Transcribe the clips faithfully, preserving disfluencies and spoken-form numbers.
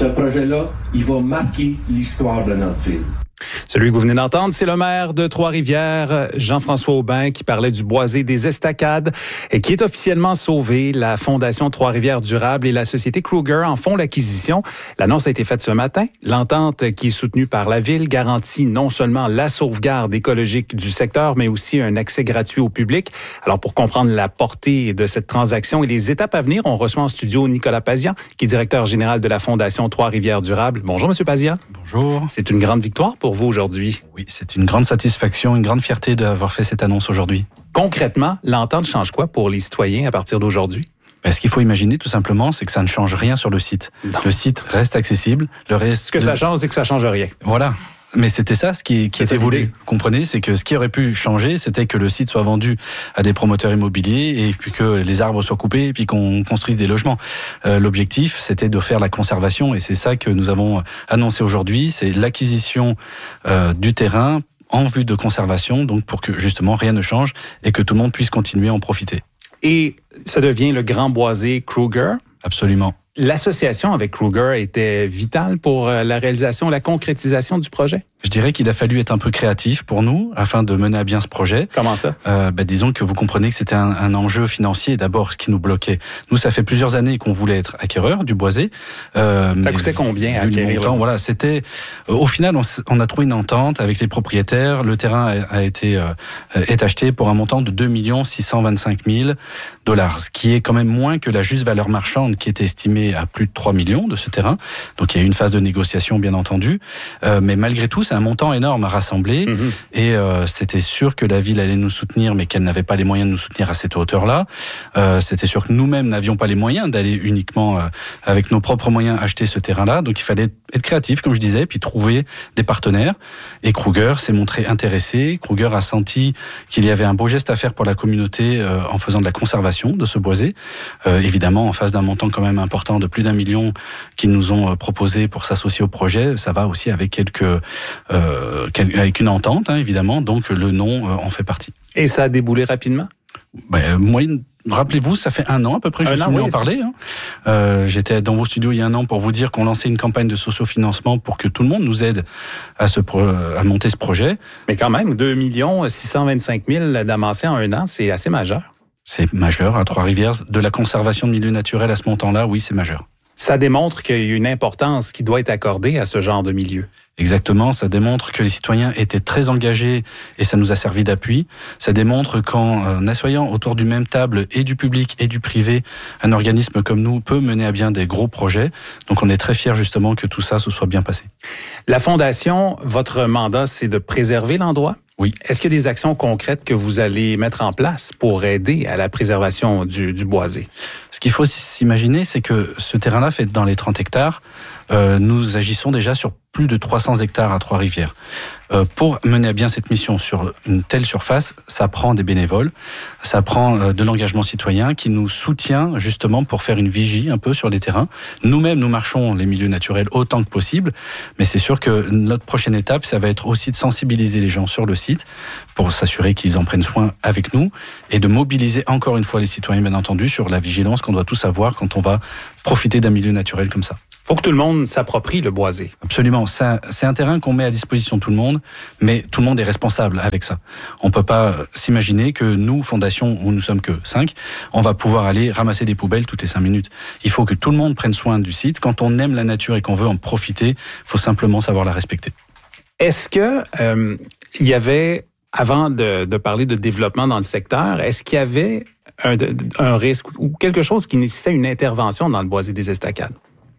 Ce projet-là, il va marquer l'histoire de notre ville. Celui que vous venez d'entendre, c'est le maire de Trois-Rivières, Jean-François Aubin, qui parlait du boisé des Estacades et qui est officiellement sauvé. La Fondation Trois-Rivières Durable et la société Kruger en font l'acquisition. L'annonce a été faite ce matin. L'entente qui est soutenue par la ville garantit non seulement la sauvegarde écologique du secteur, mais aussi un accès gratuit au public. Alors, pour comprendre la portée de cette transaction et les étapes à venir, on reçoit en studio Nicolas Pazian, qui est directeur général de la Fondation Trois-Rivières Durable. Bonjour, Monsieur Pazian. Bonjour. C'est une grande victoire pour vous aujourd'hui. Oui, c'est une grande satisfaction, une grande fierté d'avoir fait cette annonce aujourd'hui. Concrètement, l'entente change quoi pour les citoyens à partir d'aujourd'hui? Ben, ce qu'il faut imaginer, tout simplement, c'est que ça ne change rien sur le site. Non. Le site reste accessible. Le reste... Ce que ça change, c'est que ça change rien. Voilà. Mais c'était ça ce qui, qui était voulu. Vous comprenez, c'est que ce qui aurait pu changer, c'était que le site soit vendu à des promoteurs immobiliers et puis que les arbres soient coupés et puis qu'on construise des logements. Euh, l'objectif, c'était de faire la conservation et c'est ça que nous avons annoncé aujourd'hui, c'est l'acquisition euh, du terrain en vue de conservation, donc pour que justement rien ne change et que tout le monde puisse continuer à en profiter. Et ça devient le grand boisé Kruger? Absolument. L'association avec Kruger était vitale pour la réalisation, la concrétisation du projet? Je dirais qu'il a fallu être un peu créatif pour nous afin de mener à bien ce projet. Comment ça? euh, bah, Disons que vous comprenez que c'était un, un enjeu financier d'abord, ce qui nous bloquait. Nous, ça fait plusieurs années qu'on voulait être acquéreur du boisé. Euh, ça coûtait combien à acquérir? Montant, voilà, c'était. Euh, au final, on, on a trouvé une entente avec les propriétaires. Le terrain a, a été euh, est acheté pour un montant de deux millions six cent vingt-cinq mille dollars, ce qui est quand même moins que la juste valeur marchande qui était estimée à plus de trois millions de ce terrain. Donc il y a eu une phase de négociation, bien entendu, euh, mais malgré tout, c'est un montant énorme à rassembler mmh. et euh, c'était sûr que la ville allait nous soutenir, mais qu'elle n'avait pas les moyens de nous soutenir à cette hauteur-là. Euh, c'était sûr que nous-mêmes n'avions pas les moyens d'aller uniquement euh, avec nos propres moyens acheter ce terrain-là. Donc il fallait être créatif, comme je disais, puis trouver des partenaires. Et Kruger s'est montré intéressé. Kruger a senti qu'il y avait un beau geste à faire pour la communauté euh, en faisant de la conservation de ce boisé. Euh, évidemment, en face d'un montant quand même important de plus d'un million qu'ils nous ont proposé pour s'associer au projet, ça va aussi avec quelques euh, avec une entente, hein, évidemment, donc le nom euh, en fait partie. Et ça a déboulé rapidement? Ben, moi, rappelez-vous, ça fait un an à peu près que je suis venu en parler. Hein. Euh, j'étais dans vos studios il y a un an pour vous dire qu'on lançait une campagne de sociofinancement pour que tout le monde nous aide à, ce pro- à monter ce projet. Mais quand même, deux millions six cent vingt-cinq mille d'amassés en un an, c'est assez majeur. C'est majeur à Trois-Rivières. De la conservation de milieux naturels à ce montant-là, oui, c'est majeur. Ça démontre qu'il y a une importance qui doit être accordée à ce genre de milieu. Exactement, ça démontre que les citoyens étaient très engagés et ça nous a servi d'appui. Ça démontre qu'en euh, asseyant autour d'une même table et du public et du privé, un organisme comme nous peut mener à bien des gros projets. Donc on est très fiers justement que tout ça se soit bien passé. La Fondation, votre mandat, c'est de préserver l'endroit? Oui. Est-ce qu'il y a des actions concrètes que vous allez mettre en place pour aider à la préservation du, du boisé? Ce qu'il faut s'imaginer, c'est que ce terrain-là, fait dans les trente hectares, euh, nous agissons déjà sur plus de trois cents hectares à Trois-Rivières. Euh, pour mener à bien cette mission sur une telle surface, ça prend des bénévoles, ça prend euh, de l'engagement citoyen qui nous soutient justement pour faire une vigie un peu sur les terrains. Nous-mêmes, nous marchons les milieux naturels autant que possible, mais c'est sûr que notre prochaine étape, ça va être aussi de sensibiliser les gens sur le site pour s'assurer qu'ils en prennent soin avec nous et de mobiliser encore une fois les citoyens, bien entendu, sur la vigilance qu'on doit tous avoir quand on va profiter d'un milieu naturel comme ça. Il faut que tout le monde s'approprie le boisé. Absolument. Ça, c'est un terrain qu'on met à disposition de tout le monde, mais tout le monde est responsable avec ça. On ne peut pas s'imaginer que nous, Fondation, où nous sommes que cinq, on va pouvoir aller ramasser des poubelles toutes les cinq minutes. Il faut que tout le monde prenne soin du site. Quand on aime la nature et qu'on veut en profiter, il faut simplement savoir la respecter. Est-ce que euh, il y avait, avant de, de parler de développement dans le secteur, est-ce qu'il y avait un, un risque ou quelque chose qui nécessitait une intervention dans le boisé des Estacades?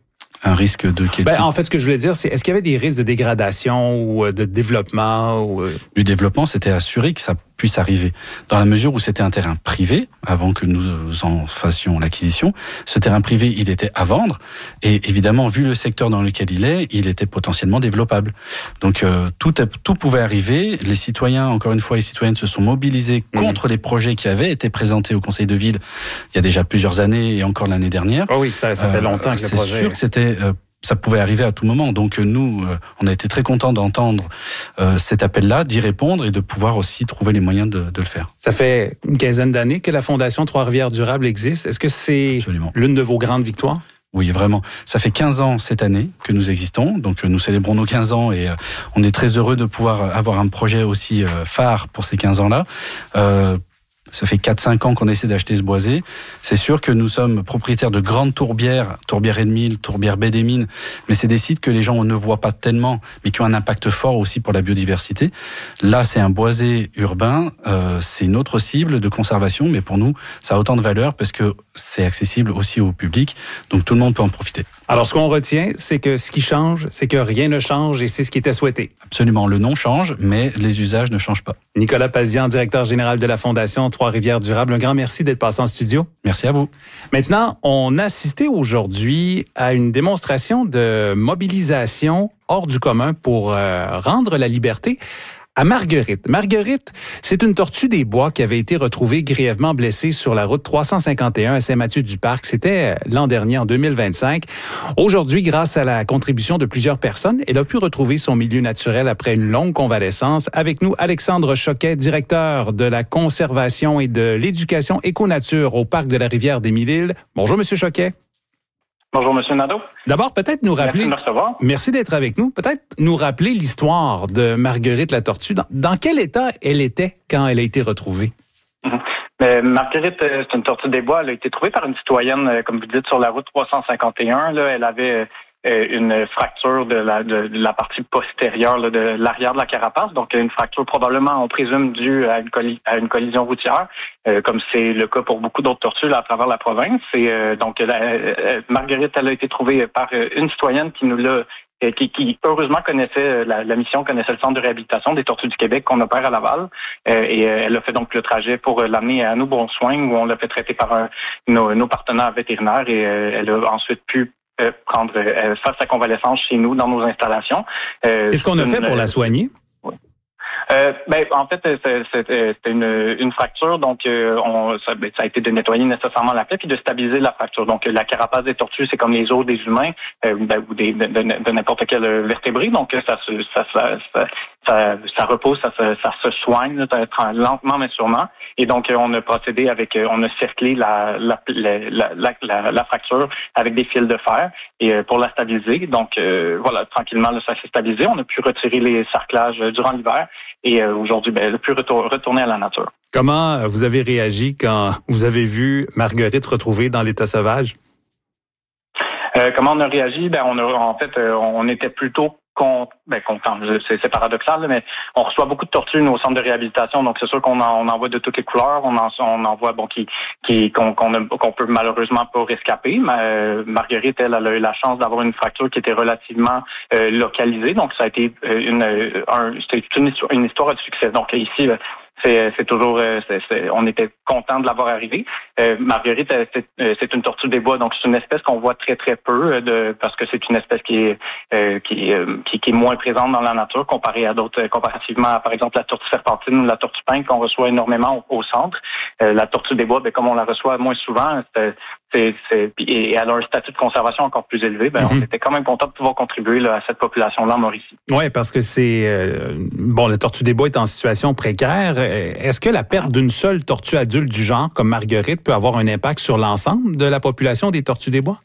Un risque de quel ben, type? En fait, ce que je voulais dire, c'est est-ce qu'il y avait des risques de dégradation ou de développement? Ou... Du développement, c'était assuré que ça puisse arriver. Dans la mesure où c'était un terrain privé, avant que nous en fassions l'acquisition, ce terrain privé, il était à vendre. Et évidemment, vu le secteur dans lequel il est, il était potentiellement développable. Donc, euh, tout, tout pouvait arriver. Les citoyens, encore une fois, les citoyennes se sont mobilisés contre mmh. les projets qui avaient été présentés au Conseil de Ville il y a déjà plusieurs années et encore l'année dernière. Oh oui, ça, ça fait longtemps euh, que le projet... C'est sûr que c'était... Euh, ça pouvait arriver à tout moment. Donc nous, euh, on a été très contents d'entendre euh, cet appel-là, d'y répondre et de pouvoir aussi trouver les moyens de, de le faire. Ça fait une quinzaine d'années que la Fondation Trois-Rivières Durable existe. Est-ce que c'est Absolument. L'une de vos grandes victoires? Oui, vraiment. Ça fait quinze ans cette année que nous existons, donc nous célébrons nos quinze ans et on est très heureux de pouvoir avoir un projet aussi phare pour ces quinze ans-là. Euh, Ça fait quatre cinq ans qu'on essaie d'acheter ce boisé. C'est sûr que nous sommes propriétaires de grandes tourbières, Tourbière et Demille, Tourbière Baie des Mines, mais c'est des sites que les gens ne voient pas tellement, mais qui ont un impact fort aussi pour la biodiversité. Là, c'est un boisé urbain, euh, c'est une autre cible de conservation, mais pour nous, ça a autant de valeur parce que c'est accessible aussi au public, donc tout le monde peut en profiter. Alors, ce qu'on retient, c'est que ce qui change, c'est que rien ne change et c'est ce qui était souhaité. Absolument, le nom change, mais les usages ne changent pas. Nicolas Pazian, directeur général de la Fondation Trois-Rivières Durable, un grand merci d'être passé en studio. Merci à vous. Maintenant, on a assisté aujourd'hui à une démonstration de mobilisation hors du commun pour euh, rendre la liberté à Marguerite. Marguerite, c'est une tortue des bois qui avait été retrouvée grièvement blessée sur la route trois cent cinquante et un à Saint-Mathieu-du-Parc. C'était l'an dernier, en deux mille vingt-cinq. Aujourd'hui, grâce à la contribution de plusieurs personnes, elle a pu retrouver son milieu naturel après une longue convalescence. Avec nous, Alexandre Choquet, directeur de la conservation et de l'éducation éco-nature au Parc de la Rivière des Mille-Îles. Bonjour, Monsieur Choquet. Bonjour, Monsieur Nadeau. D'abord, peut-être nous rappeler... Merci de me recevoir. Merci d'être avec nous. Peut-être nous rappeler l'histoire de Marguerite la tortue. Dans, dans quel état elle était quand elle a été retrouvée? Mm-hmm. Mais Marguerite, c'est une tortue des bois. Elle a été trouvée par une citoyenne, comme vous dites, sur la route trois cent cinquante et un. Là, elle avait une fracture de la, de, de la partie postérieure là, de l'arrière de la carapace. Donc, une fracture probablement, on présume, due à une, colli- à une collision routière, euh, comme c'est le cas pour beaucoup d'autres tortues là, à travers la province. Et euh, donc, la, euh, Marguerite, elle a été trouvée par une citoyenne qui nous l'a Qui, qui heureusement connaissait la, la mission, connaissait le centre de réhabilitation des tortues du Québec qu'on opère à Laval. Euh, et euh, elle a fait donc le trajet pour l'amener à Nous Bons Soins, où on l'a fait traiter par un, nos, nos partenaires vétérinaires. Et euh, elle a ensuite pu euh, prendre euh, faire sa convalescence chez nous, dans nos installations. Euh, Qu'est-ce qu'on a fait pour la soigner? Oui. Euh, ben, en fait, c'était une, une fracture, donc euh, on, ça, ben, ça a été de nettoyer nécessairement la plaie puis de stabiliser la fracture. Donc, la carapace des tortues, c'est comme les os des humains euh, ben, ou des, de, de, de n'importe quel vertébré. Donc, ça se, ça, ça, ça, ça, ça repose, ça, ça, ça se soigne là, lentement mais sûrement. Et donc, on a procédé avec, on a cerclé la, la, la, la, la, la fracture avec des fils de fer et pour la stabiliser. Donc, euh, voilà, tranquillement, là, ça s'est stabilisé. On a pu retirer les sarclages durant l'hiver. Et euh, aujourd'hui, ben, elle a pu retour, retourner à la nature. Comment vous avez réagi quand vous avez vu Marguerite retrouvée dans l'état sauvage? Euh, comment on a réagi? Ben, on a, en fait, euh, on était plutôt con, ben, content. C'est, c'est paradoxal, là, mais on reçoit beaucoup de tortues au centre de réhabilitation, donc c'est sûr qu'on en, on en voit de toutes les couleurs. On en, on en voit bon qui, qui qu'on, qu'on, a, qu'on peut malheureusement pas rescaper. Mais euh, Marguerite, elle, elle a eu la chance d'avoir une fracture qui était relativement euh, localisée, donc ça a été euh, une, un, c'était une histoire, une histoire de succès. Donc ici. C'est, c'est toujours, c'est, c'est, on était content de l'avoir arrivé. Euh, Marguerite, c'est, c'est une tortue des bois, donc c'est une espèce qu'on voit très très peu, de, parce que c'est une espèce qui est, euh, qui, euh, qui, qui est moins présente dans la nature comparée à d'autres, comparativement à par exemple la tortue serpentine ou la tortue peigne qu'on reçoit énormément au, au centre. Euh, la tortue des bois, ben, comme on la reçoit moins souvent, c'est, c'est, c'est, et elle a un statut de conservation encore plus élevé. Ben, mm-hmm. On était quand même content de pouvoir contribuer là, à cette population-là en Mauricie. Oui, parce que c'est euh, bon, la tortue des bois est en situation précaire. Est-ce que la perte d'une seule tortue adulte du genre, comme Marguerite, peut avoir un impact sur l'ensemble de la population des tortues des bois?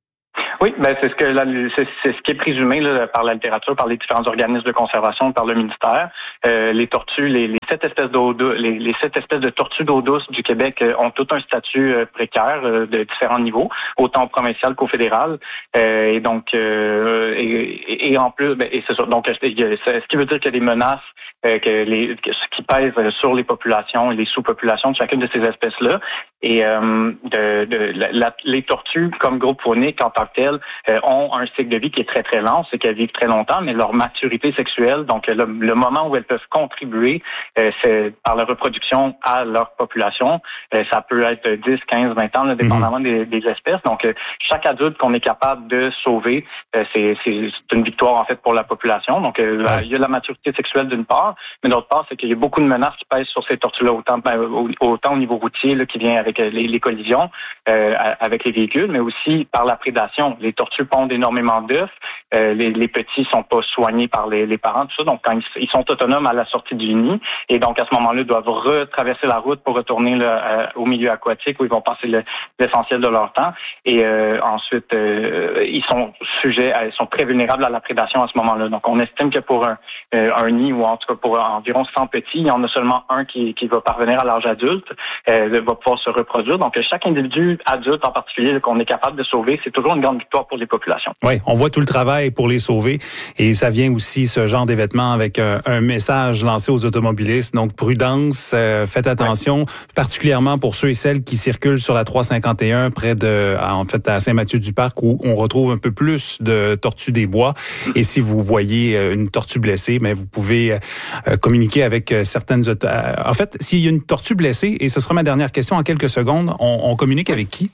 Oui, ben c'est ce que la, c'est, c'est ce qui est présumé là, par la littérature, par les différents organismes de conservation, par le ministère. Euh, les tortues, les, les sept espèces d'eau douce, les, les sept espèces de tortues d'eau douce du Québec euh, ont tout un statut euh, précaire euh, de différents niveaux, autant provincial qu'au fédéral. Euh, et donc, euh, et, et en plus, ben, et c'est ça. Donc, c'est, ce qui veut dire qu'il y a des menaces euh, que les que, qui pèsent sur les populations et les sous-populations de chacune de ces espèces-là. Et euh, de, de la, la, les tortues, comme groupe faunique en tant que tel, euh, ont un cycle de vie qui est très très lent, c'est qu'elles vivent très longtemps, mais leur maturité sexuelle, donc le, le moment où elles peuvent contribuer, euh, c'est par la reproduction à leur population, euh, ça peut être dix, quinze, vingt ans, là, dépendamment mm-hmm. des, des espèces. Donc euh, chaque adulte qu'on est capable de sauver, euh, c'est, c'est, c'est une victoire en fait pour la population. Donc euh, ouais. Il y a la maturité sexuelle d'une part, mais d'autre part, c'est qu'il y a beaucoup de menaces qui pèsent sur ces tortues-là, autant, ben, autant au niveau routier là, qui vient avec les, les collisions euh, avec les véhicules, mais aussi par la prédation. Les tortues pondent énormément d'œufs. Euh, les, les petits sont pas soignés par les, les parents, tout ça. Donc, quand ils, ils sont autonomes à la sortie du nid, et donc à ce moment-là, ils doivent retraverser la route pour retourner là, au milieu aquatique où ils vont passer le, l'essentiel de leur temps. Et euh, ensuite, euh, ils sont sujets, à, ils sont très vulnérables à la prédation à ce moment-là. Donc, on estime que pour un, euh, un nid ou en tout cas pour environ cent petits, il y en a seulement un qui, qui va parvenir à l'âge adulte, euh, va pouvoir se reproduire. Donc, chaque individu adulte en particulier qu'on est capable de sauver, c'est toujours une grande victoire pour les populations. Oui, on voit tout le travail pour les sauver et ça vient aussi, ce genre d'événement, avec un, un message lancé aux automobilistes. Donc, prudence, euh, faites attention, oui. particulièrement pour ceux et celles qui circulent sur la trois cent cinquante et un près de, en fait, à Saint-Mathieu-du-Parc où on retrouve un peu plus de tortues des bois. Mm-hmm. Et si vous voyez une tortue blessée, mais vous pouvez euh, communiquer avec certaines... Euh, en fait, s'il y a une tortue blessée, et ce sera ma dernière question en quelques secondes, on, on communique avec qui?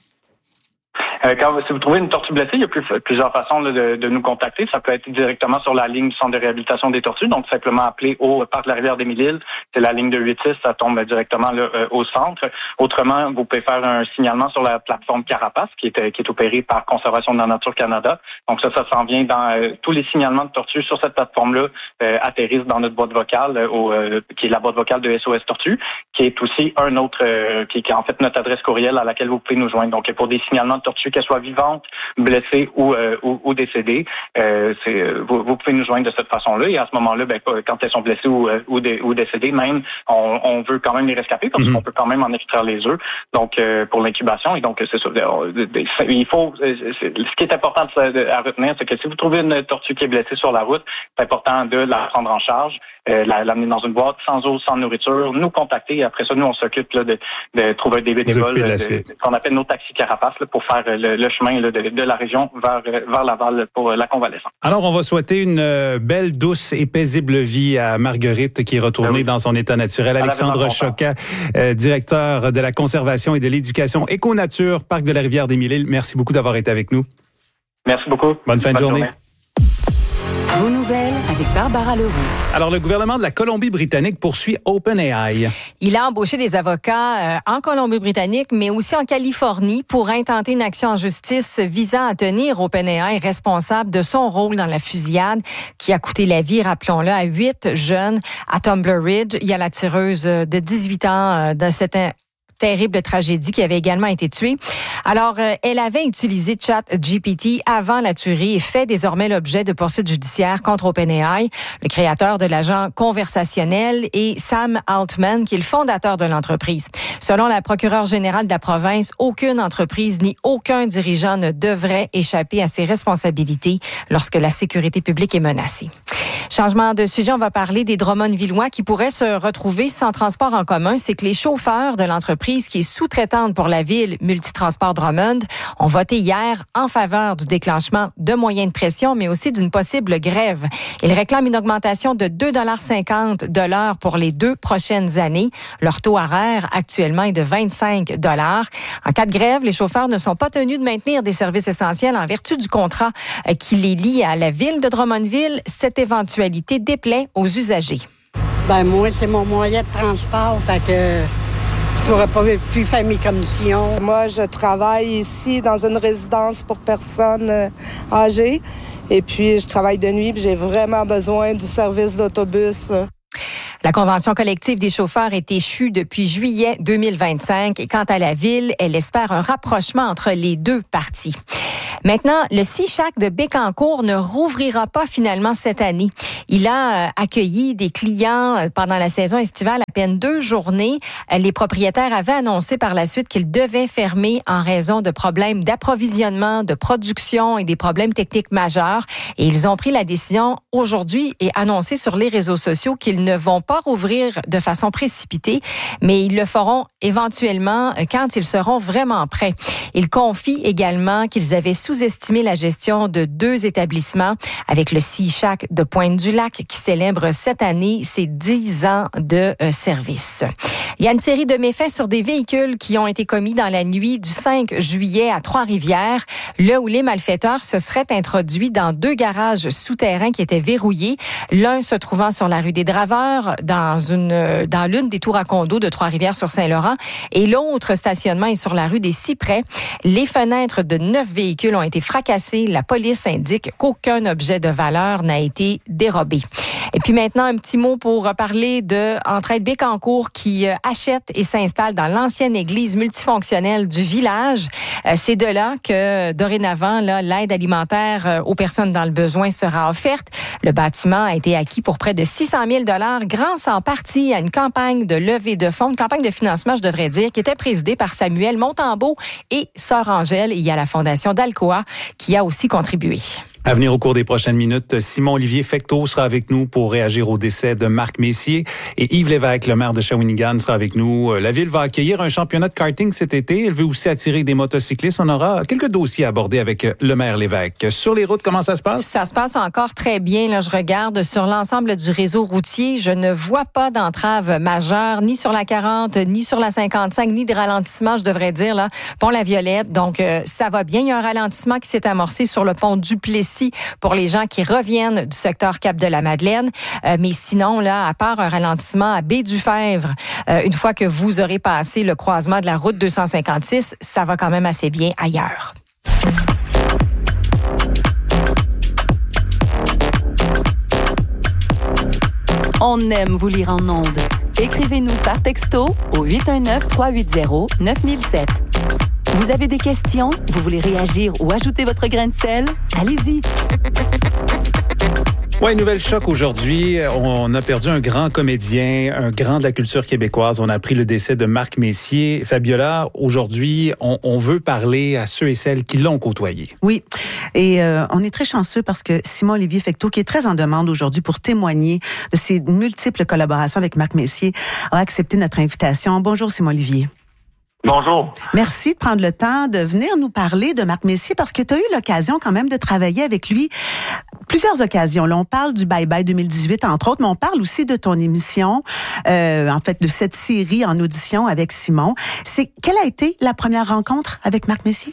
Quand, si vous trouvez une tortue blessée, il y a plus, plusieurs façons là, de, de nous contacter. Ça peut être directement sur la ligne du Centre de réhabilitation des tortues, donc simplement appeler au parc de la rivière des Mille-Îles. C'est la ligne de huit six, ça tombe directement là, euh, au centre. Autrement, vous pouvez faire un signalement sur la plateforme Carapace, qui est, qui est opérée par Conservation de la Nature Canada. Donc ça, ça s'en vient dans euh, tous les signalements de tortues sur cette plateforme-là euh, atterrissent dans notre boîte vocale, euh, au, euh, qui est la boîte vocale de S O S Tortue, qui est aussi un autre, euh, qui, qui est en fait notre adresse courriel à laquelle vous pouvez nous joindre. Donc pour des signalements de tortues, qu'elles soient vivantes, blessées ou, euh, ou, ou décédées, euh, c'est, vous, vous pouvez nous joindre de cette façon-là. Et à ce moment-là, ben, quand elles sont blessées ou, ou, dé, ou décédées, même, on, on veut quand même les rescaper parce mm-hmm. qu'on peut quand même en extraire les œufs. Donc euh, pour l'incubation, et donc c'est ça. Il faut. Ce qui est important à retenir, c'est que si vous trouvez une tortue qui est blessée sur la route, c'est important de la prendre en charge, euh, l'amener dans une boîte, sans eau, sans nourriture, nous contacter. Et après ça, nous on s'occupe là, de, de trouver des bénévoles, de, qu'on appelle nos taxis carapaces, là, pour faire le, le chemin là, de, de la région vers, vers Laval pour la convalescence. Alors, on va souhaiter une belle, douce et paisible vie à Marguerite qui est retournée ben oui. dans son état naturel. Alexandre Choquat, euh, directeur de la conservation et de l'éducation Éco-Nature, Parc de la rivière des Mille-Îles. Merci beaucoup d'avoir été avec nous. Merci beaucoup. Bonne fin Bonne de journée. journée. Vos nouvelles avec Barbara Leroux. Alors, le gouvernement de la Colombie-Britannique poursuit OpenAI. Il a embauché des avocats euh, en Colombie-Britannique, mais aussi en Californie pour intenter une action en justice visant à tenir OpenAI responsable de son rôle dans la fusillade qui a coûté la vie, rappelons-le, à huit jeunes à Tumbler Ridge. Il y a la tireuse de dix-huit ans euh, de cette terrible tragédie qui avait également été tuée. Alors, euh, elle avait utilisé ChatGPT avant la tuerie et fait désormais l'objet de poursuites judiciaires contre OpenAI, le créateur de l'agent conversationnel, et Sam Altman, qui est le fondateur de l'entreprise. Selon la procureure générale de la province, aucune entreprise ni aucun dirigeant ne devrait échapper à ses responsabilités lorsque la sécurité publique est menacée. Changement de sujet, on va parler des Drummondvillois qui pourraient se retrouver sans transport en commun. C'est que les chauffeurs de l'entreprise qui est sous-traitante pour la ville Multitransport Drummond ont voté hier en faveur du déclenchement de moyens de pression, mais aussi d'une possible grève. Ils réclament une augmentation de deux dollars cinquante de l'heure pour les deux prochaines années. Leur taux horaire actuellement est de vingt-cinq dollars. En cas de grève, les chauffeurs ne sont pas tenus de maintenir des services essentiels en vertu du contrat qui les lie à la ville de Drummondville. Cette éventualité déplaît aux usagers. Ben moi, c'est mon moyen de transport, fait que je pourrais pas plus faire mes commissions. Moi, je travaille ici dans une résidence pour personnes âgées. Et puis, je travaille de nuit, puis j'ai vraiment besoin du service d'autobus. La convention collective des chauffeurs est échue depuis juillet deux mille vingt-cinq et quant à la ville, elle espère un rapprochement entre les deux parties. Maintenant, le Seashack de Bécancour ne rouvrira pas finalement cette année. Il a accueilli des clients pendant la saison estivale à peine deux journées. Les propriétaires avaient annoncé par la suite qu'ils devaient fermer en raison de problèmes d'approvisionnement, de production et des problèmes techniques majeurs. Et ils ont pris la décision aujourd'hui et annoncé sur les réseaux sociaux qu'ils ne vont pas rouvrir de façon précipitée, mais ils le feront éventuellement quand ils seront vraiment prêts. Ils confient également qu'ils avaient sous-estimé la gestion de deux établissements avec le Seashack de Pointe-du-Lac qui célèbre cette année ses dix ans de euh, service. Il y a une série de méfaits sur des véhicules qui ont été commis dans la nuit du cinq juillet à Trois-Rivières, là où les malfaiteurs se seraient introduits dans deux garages souterrains qui étaient verrouillés, l'un se trouvant sur la rue des Draveurs, dans une dans l'une des tours à condos de Trois-Rivières sur Saint-Laurent, et l'autre stationnement est sur la rue des Cyprès. Les fenêtres de neuf véhicules ont été fracassées. La police indique qu'aucun objet de valeur n'a été dérobé. Et puis maintenant, un petit mot pour parler de Entraide Bécancour qui achète et s'installe dans l'ancienne église multifonctionnelle du village. C'est de là que dorénavant, là, l'aide alimentaire aux personnes dans le besoin sera offerte. Le bâtiment a été acquis pour près de six cent mille dollars grâce en partie à une campagne de levée de fonds, une campagne de financement, je devrais dire, qui était présidée par Samuel Montembeault et Sœur Angèle. Il y a la Fondation d'Alcoa qui a aussi contribué. À venir au cours des prochaines minutes, Simon-Olivier Fecteau sera avec nous pour réagir au décès de Marc Messier et Yves Lévesque, le maire de Shawinigan, sera avec nous. La ville va accueillir un championnat de karting cet été. Elle veut aussi attirer des motocyclistes. On aura quelques dossiers à aborder avec le maire Lévesque. Sur les routes, comment ça se passe? Ça se passe encore très bien. Là, je regarde sur l'ensemble du réseau routier. Je ne vois pas d'entrave majeure, ni sur la quarante, ni sur la cinquante-cinq, ni de ralentissement, je devrais dire, là. Pont La Violette. Donc, euh, ça va bien. Il y a un ralentissement qui s'est amorcé sur le pont Duplessis pour les gens qui reviennent du secteur Cap-de-la-Madeleine. Euh, mais sinon, là, à part un ralentissement à Baie-du-Fèvre, euh, une fois que vous aurez passé le croisement de la route deux cent cinquante-six, ça va quand même assez bien ailleurs. On aime vous lire en ondes. Écrivez-nous par texto au huit un neuf, trois huit zéro, neuf zéro zéro sept. Vous avez des questions? Vous voulez réagir ou ajouter votre grain de sel? Allez-y! Ouais, nouvelle choc aujourd'hui. On a perdu un grand comédien, un grand de la culture québécoise. On a appris le décès de Marc Messier. Fabiola, aujourd'hui, on, on veut parler à ceux et celles qui l'ont côtoyé. Oui, et euh, on est très chanceux parce que Simon-Olivier Fecteau, qui est très en demande aujourd'hui pour témoigner de ses multiples collaborations avec Marc Messier, a accepté notre invitation. Bonjour Simon-Olivier. Bonjour. Merci de prendre le temps de venir nous parler de Marc Messier parce que tu as eu l'occasion quand même de travailler avec lui plusieurs occasions. Là, on parle du Bye Bye deux mille dix-huit, entre autres, mais on parle aussi de ton émission, euh, en fait, de cette série en audition avec Simon. C'est, quelle a été la première rencontre avec Marc Messier?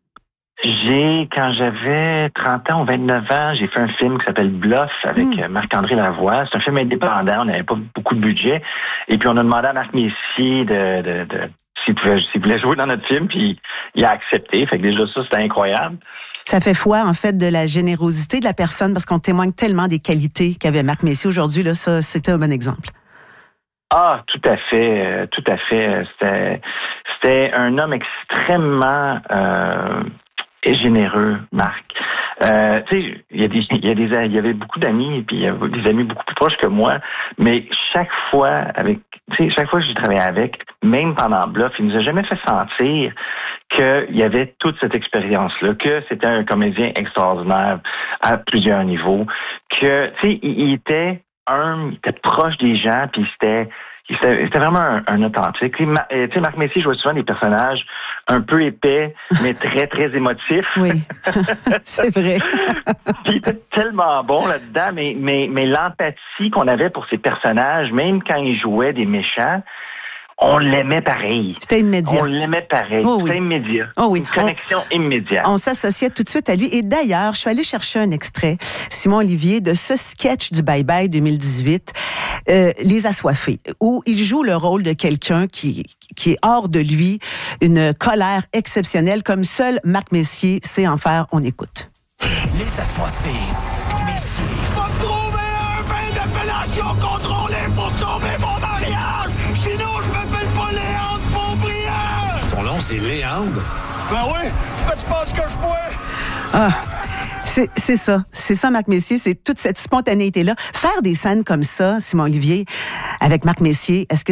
J'ai, quand j'avais trente ans ou vingt-neuf ans, j'ai fait un film qui s'appelle Bluff avec mmh. Marc-André Lavoie. C'est un film indépendant, on n'avait pas beaucoup de budget. Et puis, on a demandé à Marc Messier de... de, de S'il pouvait, s'il voulait jouer dans notre film, puis il a accepté. Fait que déjà ça, c'était incroyable. Ça fait foi, en fait, de la générosité de la personne, parce qu'on témoigne tellement des qualités qu'avait Marc Messier aujourd'hui. Là, ça, c'était un bon exemple. Ah, tout à fait, tout à fait. C'était, c'était un homme extrêmement euh, généreux, Marc. Euh, tu sais, il y a des, il y a des, il y avait beaucoup d'amis, puis il y avait des amis beaucoup plus proches que moi, mais chaque fois avec, tu sais, chaque fois que j'ai travaillé avec, même pendant Bluff, il nous a jamais fait sentir qu'il y avait toute cette expérience-là, que c'était un comédien extraordinaire à plusieurs niveaux, que, tu sais, il, il était humble, il était proche des gens, puis c'était, C'était, c'était vraiment un, un authentique. Tu sais, Marc Messier jouait souvent des personnages un peu épais, mais très, très émotifs. Oui, c'est vrai. Puis il était tellement bon là-dedans, mais, mais, mais l'empathie qu'on avait pour ces personnages, même quand il jouait des méchants, on l'aimait pareil. C'était immédiat. On l'aimait pareil. Oh oui. C'était immédiat. Oh oui. Une connexion on, immédiate. On s'associait tout de suite à lui. Et d'ailleurs, je suis allée chercher un extrait, Simon-Olivier, de ce sketch du Bye Bye deux mille dix-huit, euh, Les Assoiffés, où il joue le rôle de quelqu'un qui, qui est hors de lui, une colère exceptionnelle, comme seul Marc Messier sait en faire. On écoute. Les Assoiffés, Messier. Va me trouver un bain d'appellation contrôlé pour sauver mon mariage! Sinon, je m'appelle pas Léandre Beaubriand! Ton nom, c'est Léandre? Ben oui! Pourquoi tu penses que je bois? Ah! C'est, c'est ça. C'est ça, Marc Messier. C'est toute cette spontanéité-là. Faire des scènes comme ça, Simon-Olivier, avec Marc Messier, est-ce que